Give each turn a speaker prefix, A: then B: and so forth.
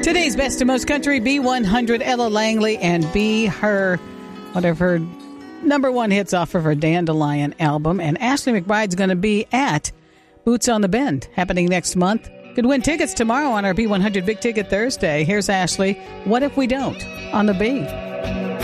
A: Today's Best of Most Country, B100, Ella Langley, and be her, one of her number one hits off of her Dandelion album. And Ashley McBride's going to be at Boots on the Bend, happening next month. Could win tickets tomorrow on our B100 Big Ticket Thursday. Here's Ashley, What If We Don't, on the B.